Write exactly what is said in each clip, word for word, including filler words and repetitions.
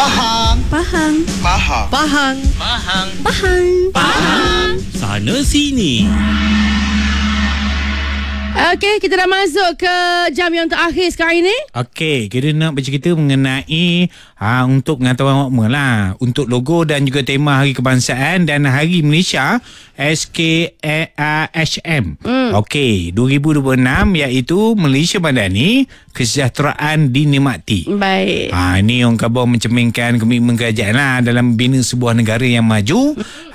Faham. Faham. Faham. Faham. Faham. Faham. Faham. Sana sini. Okey, kita dah masuk ke jam yang terakhir sekarang ini. Okey, kita nak bercerita mengenai ha, untuk pengetahuan makmum lah, untuk logo dan juga tema Hari Kebangsaan dan Hari Malaysia S K H M. Hmm. Okey, dua ribu dua puluh enam iaitu Malaysia Madani, kesejahteraan dinikmati. Baik. Ha, ini orang khabar mencerminkan komitmen kerajaan lah dalam membina sebuah negara yang maju,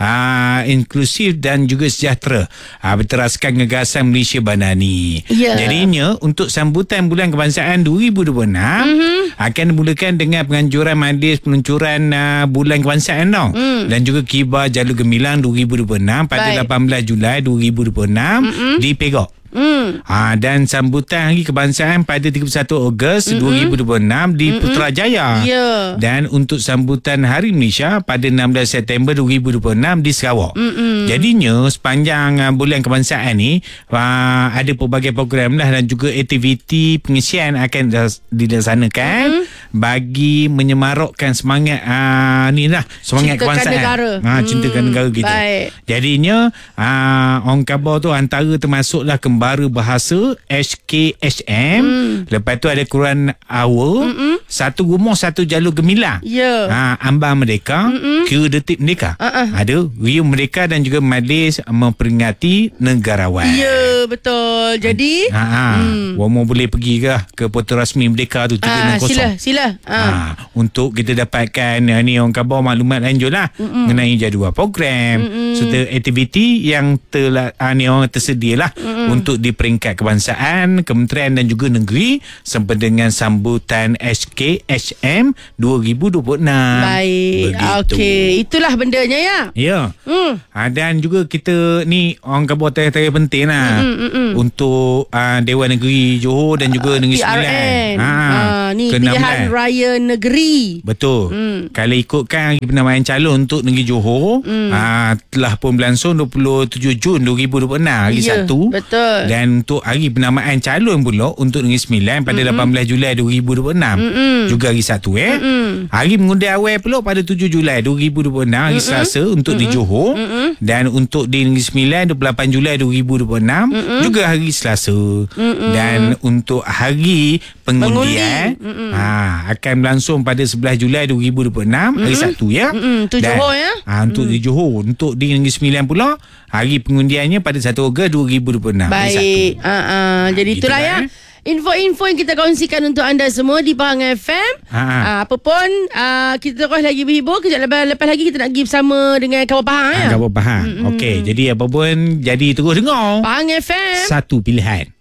ha, inklusif dan juga sejahtera. Ha, berteraskan gagasan Malaysia Madani. Ya. Jadinya untuk sambutan Bulan Kebangsaan dua ribu dua puluh enam mm-hmm. akan dimulakan dengan penganjuran majlis peluncuran uh, Bulan Kebangsaan tau. Mm. Dan juga kibar Jalur Gemilang dua ribu dua puluh enam pada Baik. lapan belas Julai dua ribu dua puluh enam mm-hmm. di Perak. Hmm. Ha, dan sambutan Hari Kebangsaan pada tiga puluh satu Ogos mm-hmm. dua ribu dua puluh enam di mm-hmm. Putrajaya. Yeah. Dan untuk sambutan Hari Malaysia pada enam belas September dua ribu dua puluh enam di Sarawak. Mm-hmm. Jadinya sepanjang uh, Bulan Kebangsaan ni uh, ada pelbagai program lah dan juga aktiviti pengisian akan dilaksanakan mm-hmm. bagi menyemarakkan semangat uh, ni lah, semangat cintakan kebangsaan. Negara. Ha, cintakan hmm. negara kita. Baik. Jadinya uh, orang khabar tu antara termasuklah kembali Baru bahasa S K H M. Hmm. Lepas tu ada Quran Hour. Mm-mm. Satu rumah satu jalur gemilang. Ya. Yeah. Ha, Ambar Merdeka. Mm-mm. Kira detik Merdeka. Uh-uh. Ada Riuh Merdeka dan juga majlis memperingati negarawan. Ya, yeah, betul. Jadi ha, ha. Hmm. Wamo boleh pergi ke ke Pota Rasmi Merdeka tu tiga enam kosong. Sila, sila. Ha. Ha, untuk kita dapatkan uh, ni orang khabar maklumat lanjut lah mengenai jadual program Mm-mm. serta aktiviti yang telah uh, ni orang tersedia lah untuk di peringkat kebangsaan, kementerian dan juga negeri sempena dengan sambutan S K H M dua ribu dua puluh enam. Baik. Okey, itulah bendanya ya. Ya. Hmm. Ha, dan juga kita ni orang khabar tarikh-tarikh penting lah mm, mm, mm. untuk uh, Dewan Negeri Johor dan juga uh, Negeri Sembilan. Ha, ha, ni pilihan raya negeri. Betul. Mm. Kalau ikutkan penamaian calon untuk Negeri Johor mm. ha, telah pun berlangsung dua puluh tujuh Jun dua ribu dua puluh enam hari ya, Sabtu. Betul. Dan untuk hari penamaan calon pula untuk Negeri Sembilan pada mm-hmm. lapan belas Julai dua ribu dua puluh enam. Mm-hmm. Juga hari Sabtu eh. Mm-hmm. Hari mengundi awal pula pada tujuh Julai dua ribu dua puluh enam hari mm-hmm. Selasa untuk mm-hmm. di Johor. Mm-hmm. Dan untuk di Negeri Sembilan dua puluh lapan Julai dua ribu dua puluh enam mm-hmm. juga hari Selasa. Mm-hmm. Dan untuk hari pengundian mm-hmm. ha, akan berlangsung pada sebelas Julai dua ribu dua puluh enam mm-hmm. hari Sabtu ya. Mm-hmm. Untuk dan, Johor ya. Ha, untuk mm-hmm. di Johor. Untuk di Negeri Sembilan pula hari pengundiannya pada satu Ogos dua ribu dua puluh enam. Baik. Uh, uh, jadi ha, itulah ya. Eh? Info-info yang kita kongsikan untuk anda semua di Pahang F M. Ha. Uh, apa pun uh, kita terus lagi berhibur. Kejap lepas, lepas lagi kita nak pergi bersama dengan Khabar Pahang ya. Khabar Pahang. Mm-hmm. Okey, jadi apa pun jadi terus dengar. Pahang F M. Satu pilihan.